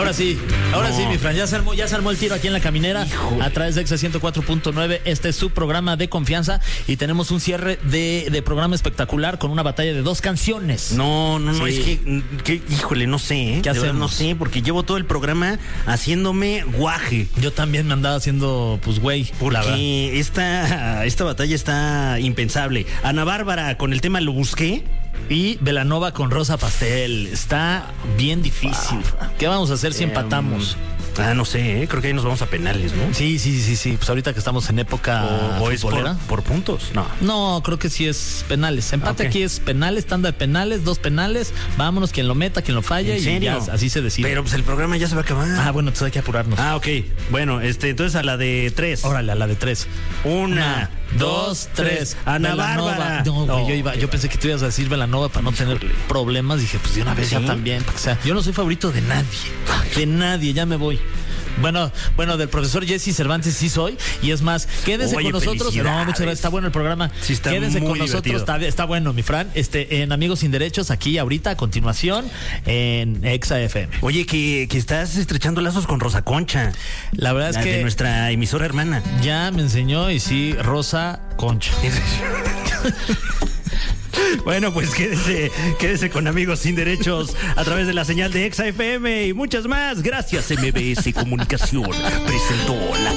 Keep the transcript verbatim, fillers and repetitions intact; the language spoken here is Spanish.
Ahora sí, ahora no. sí, mi Fran, ya se armó, ya se armó el tiro aquí en la caminera. Híjole. A través de Exa ciento cuatro punto nueve. Este es su programa de confianza y tenemos un cierre de, de programa espectacular con una batalla de dos canciones. No, no, no, sí. es que, que, híjole, no sé, ¿eh? ¿Qué hacemos? No sé, porque llevo todo el programa haciéndome guaje. Yo también me andaba haciendo, pues, güey. Porque esta, esta batalla está impensable. Ana Bárbara con el tema Lo Busqué. Y Belanova con Rosa Pastel. Está bien difícil. ¿Qué vamos a hacer si empatamos? Ah, no sé, ¿eh? Creo que ahí nos vamos a penales, ¿no? Sí, sí, sí, sí. Pues ahorita que estamos en época o, o es por, por puntos, no. No, creo que sí es penales. Empate okay. Aquí es penales, tanda de penales, dos penales. Vámonos, quien lo meta, quien lo falla y ya así se decide. Pero pues el programa ya se va a acabar. Ah, bueno, entonces hay que apurarnos. Ah, ok. Bueno, este, entonces a la de tres. Órale, a la de tres. Una, Una dos, tres. Ana Bárbara. No, no, yo iba, yo pensé que tú ibas a decir Belanova para no tener problemas. Dije, pues de una vez ¿Sí? ya también. Porque, o sea, yo no soy favorito de nadie. De nadie, ya me voy. Bueno, bueno, del profesor Jesse Cervantes sí soy. Y es más, quédense Oye, con nosotros. No, muchas gracias. Está bueno el programa. Sí, está quédense muy con nosotros. Está, está bueno, mi Fran. Este, en Amigos Sin Derechos, aquí ahorita, a continuación, en Exa F M. Oye, que, que estás estrechando lazos con Rosa Concha. La verdad la es que. De nuestra emisora hermana. Ya me enseñó y sí, Rosa Concha. Bueno, pues quédese, quédese con Amigos Sin Derechos a través de la señal de Exa F M y muchas más. Gracias, M B S Comunicación. Presentó la